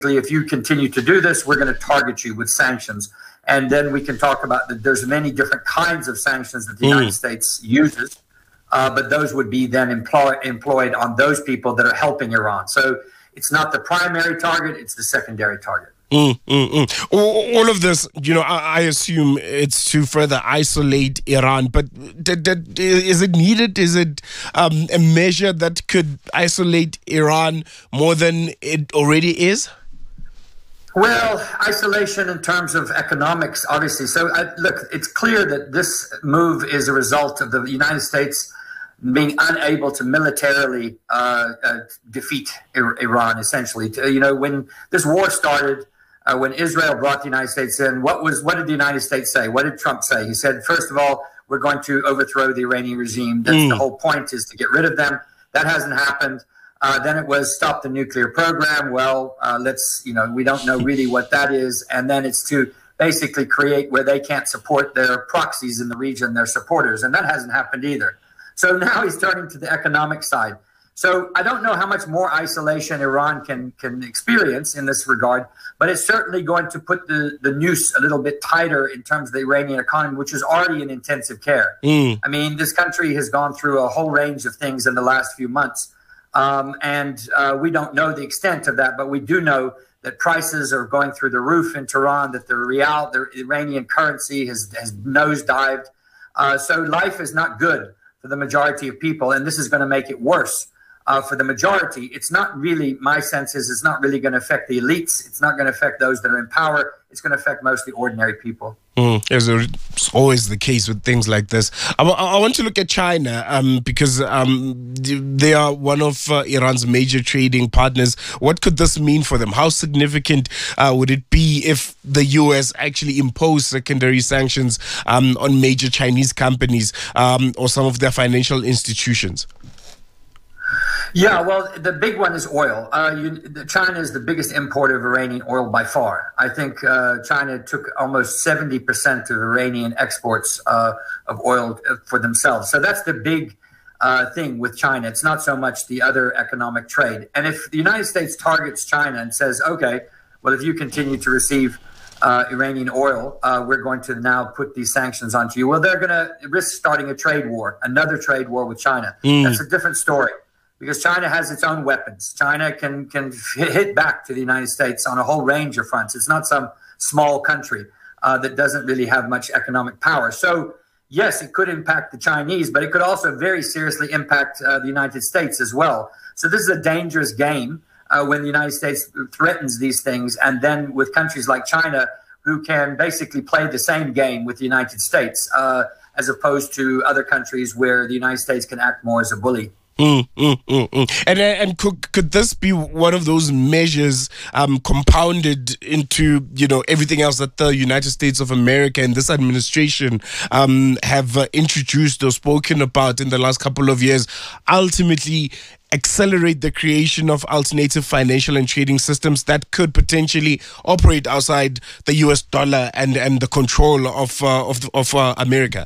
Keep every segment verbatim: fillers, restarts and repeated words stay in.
if you continue to do this, we're going to target you with sanctions. And then we can talk about that. There's many different kinds of sanctions that the mm. United States uses, uh, but those would be then employ, employed on those people that are helping Iran. So it's not the primary target, it's the secondary target. Mm, mm, mm. All of this, you know, I, I assume it's to further isolate Iran, but d- d- is it needed? Is it um, a measure that could isolate Iran more than it already is? Well, isolation in terms of economics, obviously. So, uh, look, it's clear that this move is a result of the United States being unable to militarily uh, uh, defeat I- Iran, essentially. You know, when this war started, uh, when Israel brought the United States in, what was what did the United States say? What did Trump say? He said, first of all, we're going to overthrow the Iranian regime. That's mm. the whole point, is to get rid of them. That hasn't happened. Uh, then it was stop the nuclear program. Well, uh, let's, you know, we don't know really what that is. And then it's to basically create where they can't support their proxies in the region, their supporters. And that hasn't happened either. So now he's turning to the economic side. So I don't know how much more isolation Iran can can experience in this regard, but it's certainly going to put the, the noose a little bit tighter in terms of the Iranian economy, which is already in intensive care. Mm. I mean, this country has gone through a whole range of things in the last few months. Um, and uh, we don't know the extent of that, but we do know that prices are going through the roof in Tehran, that the real, the Iranian currency has, has nosedived. Uh, so life is not good for the majority of people, and this is going to make it worse uh, for the majority. It's not really, my sense is, it's not really going to affect the elites. It's not going to affect those that are in power. It's going to affect mostly ordinary people. Mm, it's always the case with things like this. I, I want to look at China um, because um, they are one of uh, Iran's major trading partners. What could this mean for them? How significant uh, would it be if the U S actually imposed secondary sanctions um, on major Chinese companies um, or some of their financial institutions? Yeah, well, the big one is oil. Uh, you, China is the biggest importer of Iranian oil by far. I think uh, China took almost seventy percent of Iranian exports uh, of oil for themselves. So that's the big uh, thing with China. It's not so much the other economic trade. And if the United States targets China and says, okay, well, if you continue to receive uh, Iranian oil, uh, we're going to now put these sanctions onto you. Well, they're going to risk starting a trade war, another trade war with China. Mm. That's a different story. Because China has its own weapons. China can can hit back to the United States on a whole range of fronts. It's not some small country uh, that doesn't really have much economic power. So, yes, it could impact the Chinese, but it could also very seriously impact uh, the United States as well. So this is a dangerous game uh, when the United States threatens these things, and then with countries like China who can basically play the same game with the United States uh, as opposed to other countries where the United States can act more as a bully. Mm, mm, mm, mm. And and could could this be one of those measures um, compounded into, you know, everything else that the United States of America and this administration um, have uh, introduced or spoken about in the last couple of years, ultimately accelerate the creation of alternative financial and trading systems that could potentially operate outside the U S dollar and, and the control of uh, of of uh, America?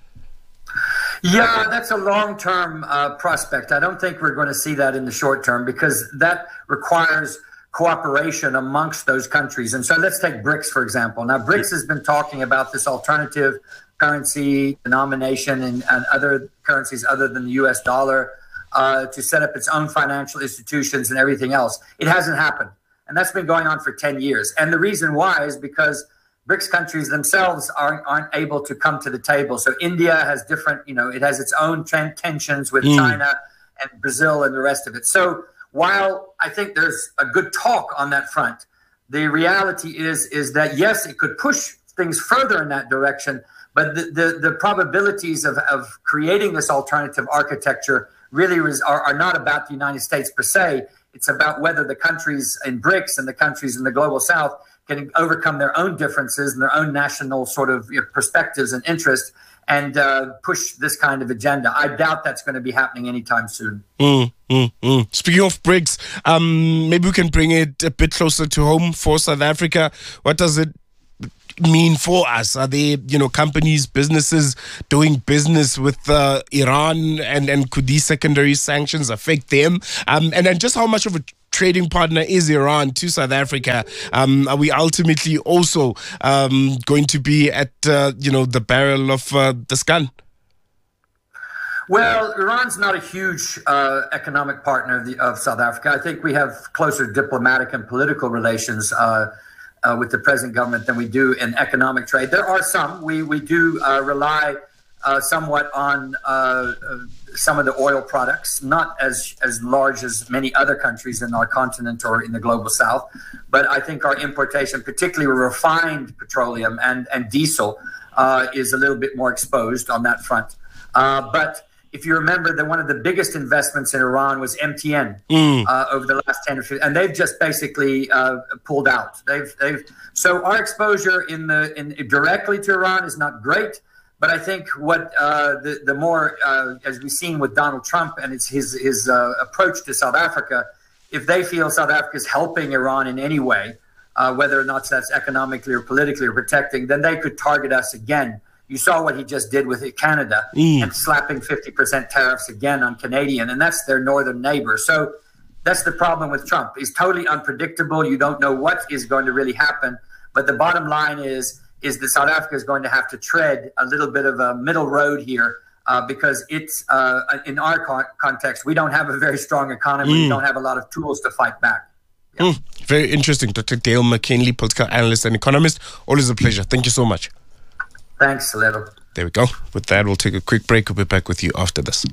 Yeah, that's a long-term uh, prospect. I don't think we're going to see that in the short term because that requires cooperation amongst those countries. And so let's take BRICS, for example. Now, BRICS has been talking about this alternative currency denomination and, and other currencies other than the U S dollar uh, to set up its own financial institutions and everything else. It hasn't happened. And that's been going on for ten years. And the reason why is because BRICS countries themselves aren't, aren't able to come to the table. So India has different, you know, it has its own tensions with mm. China and Brazil and the rest of it. So while I think there's a good talk on that front, the reality is, is that, yes, it could push things further in that direction, but the, the, the probabilities of, of creating this alternative architecture really res, are, are not about the United States per se. It's about whether the countries in BRICS and the countries in the global south can overcome their own differences and their own national sort of, you know, perspectives and interests and uh, push this kind of agenda. I doubt that's going to be happening anytime soon. Mm, mm, mm. Speaking of BRICS, um, maybe we can bring it a bit closer to home for South Africa. What does it mean for us? Are they, you know, companies, businesses doing business with uh, Iran, and, and could these secondary sanctions affect them? Um, and then just how much of a trading partner is Iran to South Africa, um, are we ultimately also um, going to be at, uh, you know, the barrel of uh, this gun? Well, Iran's not a huge uh, economic partner of, the, of South Africa. I think we have closer diplomatic and political relations uh, uh, with the present government than we do in economic trade. There are some. We, we do uh, rely uh, somewhat on uh, some of the oil products, not as, as large as many other countries in our continent or in the global south. But I think our importation, particularly refined petroleum and, and diesel, uh, is a little bit more exposed on that front. Uh, but if you remember that one of the biggest investments in Iran was M T N mm. uh, over the last ten or fifteen, and they've just basically uh, pulled out. They've, they've, so our exposure in the in directly to Iran is not great, but I think what uh, the the more uh, as we've seen with Donald Trump and it's his his uh, approach to South Africa, if they feel South Africa is helping Iran in any way, uh, whether or not that's economically or politically or protecting, then they could target us again. You saw what he just did with Canada mm. and slapping fifty percent tariffs again on Canadian, and that's their northern neighbor. So that's the problem with Trump. He's totally unpredictable. You don't know what is going to really happen. But the bottom line is, is that South Africa is going to have to tread a little bit of a middle road here uh, because it's, uh, in our con- context, we don't have a very strong economy. Mm. We don't have a lot of tools to fight back. Yeah. Mm. Very interesting. Doctor Dale McKinley, political analyst and economist. Always a pleasure. Thank you so much. Thanks, Leto. There we go. With that, we'll take a quick break. We'll be back with you after this.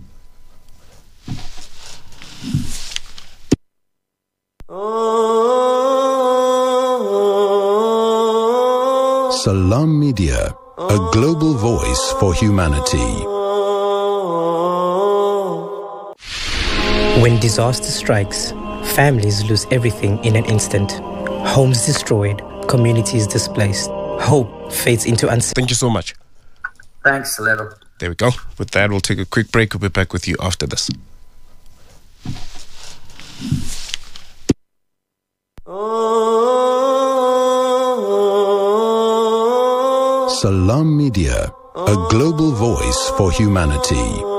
Salam Media, a global voice for humanity. When disaster strikes, families lose everything in an instant. Homes destroyed, communities displaced. Hope fades into uncertainty. Thank you so much. Thanks, Leto. There we go. With that, we'll take a quick break. We'll be back with you after this. Salam Media, a global voice for humanity.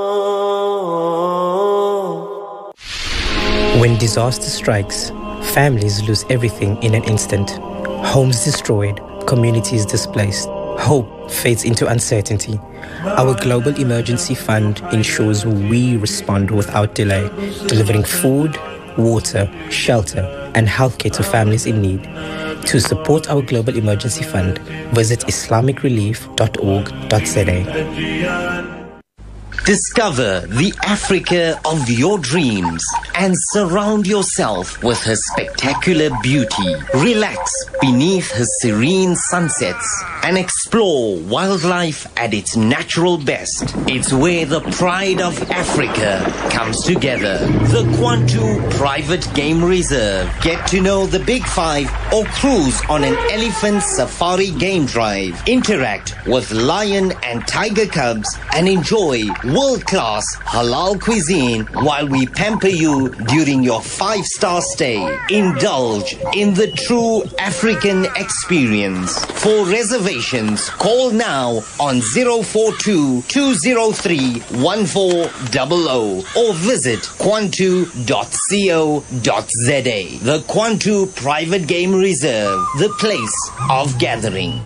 When disaster strikes, families lose everything in an instant. Homes destroyed, communities displaced. Hope fades into uncertainty. Our Global Emergency Fund ensures we respond without delay, delivering food, water, shelter, and healthcare to families in need. To support our Global Emergency Fund, visit islamic relief dot org dot z a. Discover the Africa of your dreams and surround yourself with her spectacular beauty. Relax beneath her serene sunsets and explore wildlife at its natural best. It's where the pride of Africa comes together. The Kwantu Private Game Reserve. Get to know the Big Five or cruise on an elephant safari game drive. Interact with lion and tiger cubs and enjoy world-class halal cuisine while we pamper you during your five-star stay. Indulge in the true African experience. For reservations, call now on zero four two, two zero three, one four zero zero or visit kwantu dot co dot z a. The Kwantu Private Game Reserve, the place of gathering.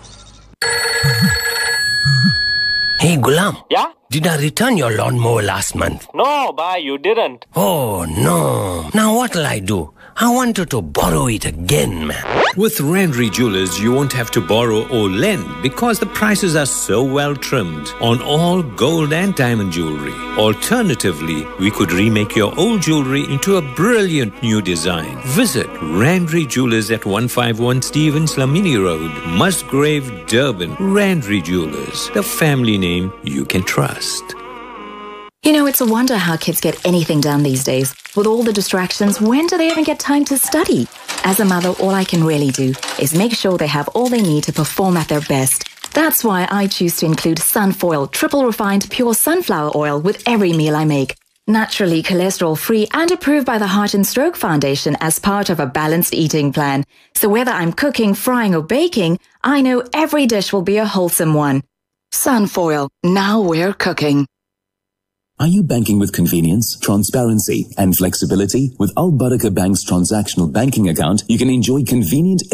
Hey, Gulam. Yeah? Did I return your lawnmower last month? No, bye, you didn't. Oh, no. Now what'll I do? I wanted to borrow it again, man. With Randry Jewelers, you won't have to borrow or lend because the prices are so well trimmed on all gold and diamond jewelry. Alternatively, we could remake your old jewelry into a brilliant new design. Visit Randry Jewelers at one fifty-one Stevens Lamini Road, Musgrave, Durban. Randry Jewelers, the family name you can trust. You know, it's a wonder how kids get anything done these days. With all the distractions, when do they even get time to study? As a mother, all I can really do is make sure they have all they need to perform at their best. That's why I choose to include Sunfoil, triple refined pure sunflower oil with every meal I make. Naturally cholesterol-free and approved by the Heart and Stroke Foundation as part of a balanced eating plan. So whether I'm cooking, frying or baking, I know every dish will be a wholesome one. Sunfoil, now we're cooking. Are you banking with convenience, transparency, and flexibility? With Al Baraka Bank's transactional banking account, you can enjoy convenient